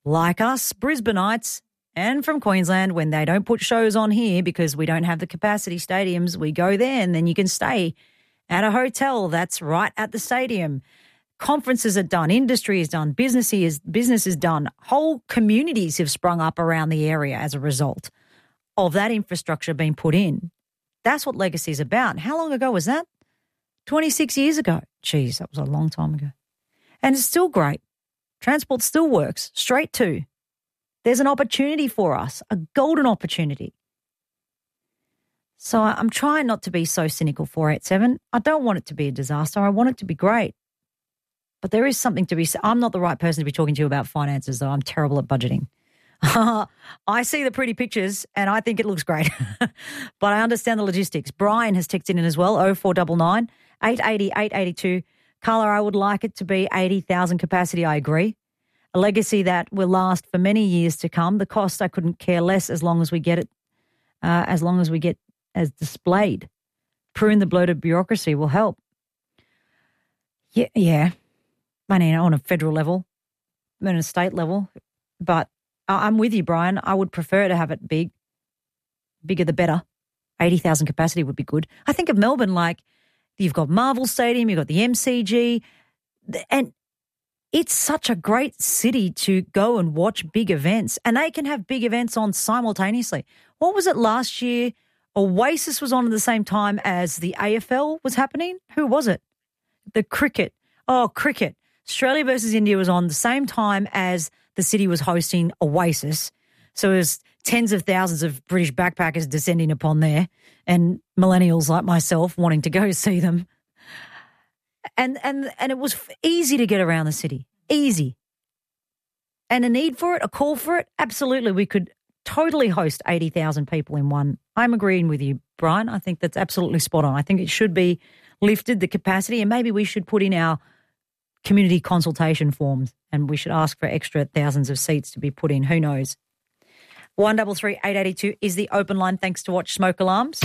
like us Brisbaneites and from Queensland, when they don't put shows on here because we don't have the capacity stadiums, we go there and then you can stay at a hotel that's right at the stadium. Conferences are done, industry is done, business is done. Whole communities have sprung up around the area as a result of that infrastructure being put in. That's what Legacy is about. How long ago was that? 26 years ago. Geez, that was a long time ago. And it's still great. Transport still works, straight to. There's an opportunity for us, a golden opportunity. So I'm trying not to be so cynical, 487. I don't want it to be a disaster. I want it to be great. But there is something to be said. I'm not the right person to be talking to you about finances, though. I'm terrible at budgeting. I see the pretty pictures and I think it looks great. But I understand the logistics. Brian has texted in as well, 0499 880 882. Carla, I would like it to be 80,000 capacity. I agree. A legacy that will last for many years to come. The cost, I couldn't care less as long as we get it, as displayed. Prune the bloated bureaucracy will help. Yeah. I mean, on a federal level, on a state level. But I'm with you, Brian. I would prefer to have it big. Bigger the better. 80,000 capacity would be good. I think of Melbourne like you've got Marvel Stadium, you've got the MCG, and it's such a great city to go and watch big events, and they can have big events on simultaneously. What was it last year? Oasis was on at the same time as the AFL was happening. Who was it? The cricket. Oh, cricket. Australia versus India was on the same time as the city was hosting Oasis. So there's tens of thousands of British backpackers descending upon there and millennials like myself wanting to go see them. And it was easy to get around the city. Easy. And a need for it, a call for it, absolutely. We could totally host 80,000 people in one. I'm agreeing with you, Brian. I think that's absolutely spot on. I think it should be lifted, the capacity, and maybe we should put in our community consultation forms and we should ask for extra thousands of seats to be put in. Who knows? 133 882 is the open line. Thanks to Watch Smoke Alarms.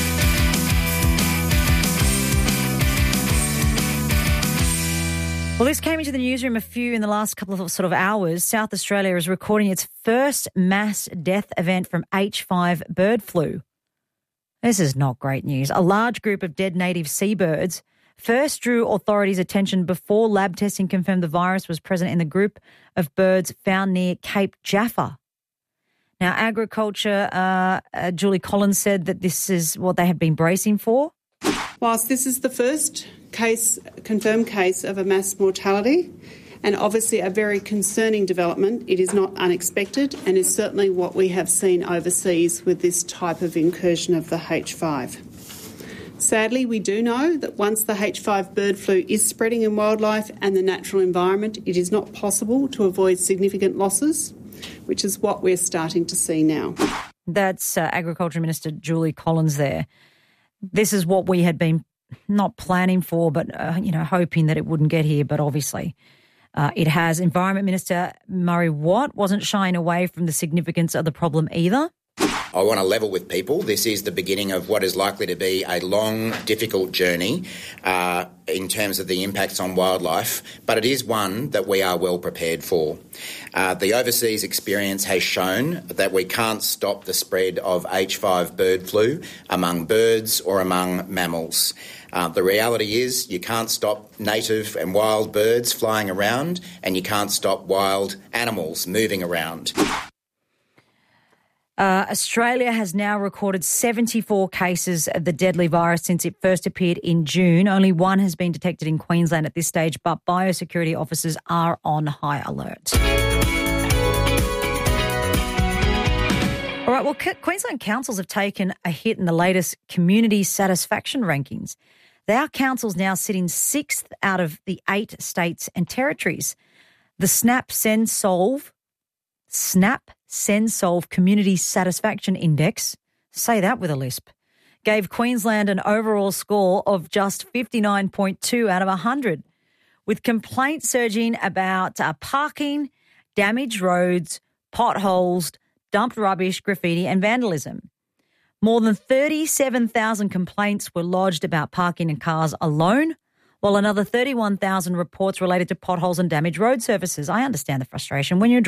Well, this came into the newsroom in the last couple of sort of hours. South Australia is recording its first mass death event from H5 bird flu. This is not great news. A large group of dead native seabirds first drew authorities' attention before lab testing confirmed the virus was present in the group of birds found near Cape Jaffa. Now, Agriculture, Julie Collins said that this is what they had been bracing for. Whilst this is the first confirmed case of a mass mortality, and obviously a very concerning development, it is not unexpected and is certainly what we have seen overseas with this type of incursion of the H5. Sadly, we do know that once the H5 bird flu is spreading in wildlife and the natural environment, it is not possible to avoid significant losses, which is what we're starting to see now. That's Agriculture Minister Julie Collins there. This is what we had been not planning for, but, hoping that it wouldn't get here, but obviously it has. Environment Minister Murray Watt wasn't shying away from the significance of the problem either. I want to level with people. This is the beginning of what is likely to be a long, difficult journey in terms of the impacts on wildlife, but it is one that we are well prepared for. The overseas experience has shown that we can't stop the spread of H5 bird flu among birds or among mammals. The reality is you can't stop native and wild birds flying around and you can't stop wild animals moving around. Australia has now recorded 74 cases of the deadly virus since it first appeared in June. Only one has been detected in Queensland at this stage, but biosecurity officers are on high alert. All right, well, Queensland councils have taken a hit in the latest community satisfaction rankings. Our council's now sitting 6th out of the 8 states and territories. The Snap Send Solve Community Satisfaction Index, say that with a lisp, gave Queensland an overall score of just 59.2 out of 100, with complaints surging about parking, damaged roads, potholes, dumped rubbish, graffiti and vandalism. More than 37,000 complaints were lodged about parking in cars alone, while another 31,000 reports related to potholes and damaged road surfaces. I understand the frustration. When you're